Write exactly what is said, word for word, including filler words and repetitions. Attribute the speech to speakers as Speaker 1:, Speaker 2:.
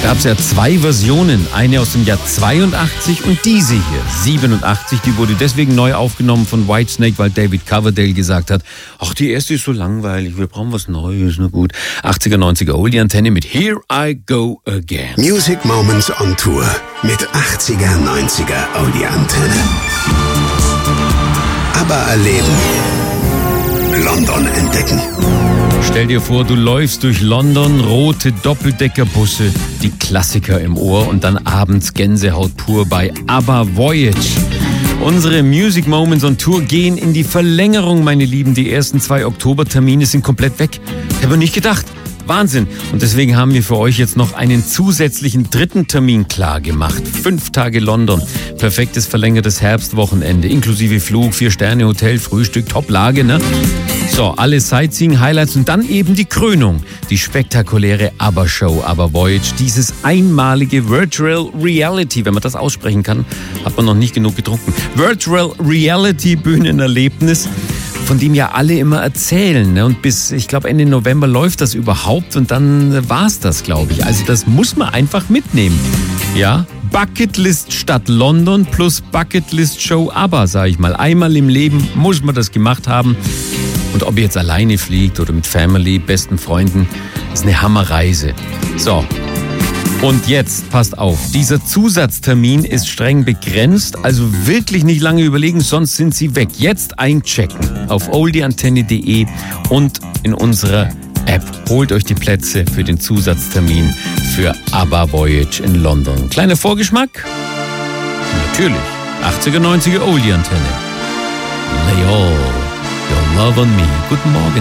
Speaker 1: gab es ja zwei Versionen. Eine aus dem Jahr zweiundachtzig und diese hier, siebenundachtzig. Die wurde deswegen neu aufgenommen von Whitesnake, weil David Coverdale gesagt hat, ach, die erste ist so langweilig, wir brauchen was Neues, na gut. achtziger, neunziger Oldie-Antenne mit Here I Go Again.
Speaker 2: Music Moments on Tour mit achtziger, neunziger Oldie-Antenne. Aber erleben. London entdecken.
Speaker 1: Stell dir vor, du läufst durch London, rote Doppeldeckerbusse, die Klassiker im Ohr und dann abends Gänsehaut pur bei ABBA Voyage. Unsere Music Moments on Tour gehen in die Verlängerung, meine Lieben. Die ersten zwei Oktobertermine sind komplett weg. Ich habe nicht gedacht. Wahnsinn. Und deswegen haben wir für euch jetzt noch einen zusätzlichen dritten Termin klar gemacht. Fünf Tage London. Perfektes verlängertes Herbstwochenende. Inklusive Flug, Vier-Sterne-Hotel, Frühstück, Top-Lage, ne? So, alle Sightseeing-Highlights und dann eben die Krönung. Die spektakuläre ABBA-Show, ABBA Voyage. Dieses einmalige Virtual Reality, wenn man das aussprechen kann, hat man noch nicht genug getrunken. Virtual Reality Bühnenerlebnis, von dem ja alle immer erzählen. Ne? Und bis, ich glaube, Ende November läuft das überhaupt und dann war's das, glaube ich. Also das muss man einfach mitnehmen. Ja, Bucketlist Stadt London plus Bucketlist Show ABBA, sage ich mal. Einmal im Leben muss man das gemacht haben. Und ob ihr jetzt alleine fliegt oder mit Family, besten Freunden, ist eine Hammerreise. So. Und jetzt, passt auf, dieser Zusatztermin ist streng begrenzt, also wirklich nicht lange überlegen, sonst sind sie weg. Jetzt einchecken auf oldieantenne punkt de und in unserer App. Holt euch die Plätze für den Zusatztermin für ABBA Voyage in London. Kleiner Vorgeschmack? Natürlich, achtziger, neunziger Oldie-Antenne. Lay all your love on me. Guten Morgen.